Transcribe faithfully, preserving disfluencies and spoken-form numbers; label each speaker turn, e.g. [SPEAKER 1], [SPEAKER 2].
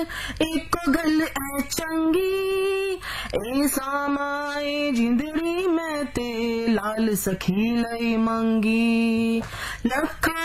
[SPEAKER 1] एक गल है चंगी ए सामाए जिंदड़ी मैं ते लाल सखी लई मंगी लखा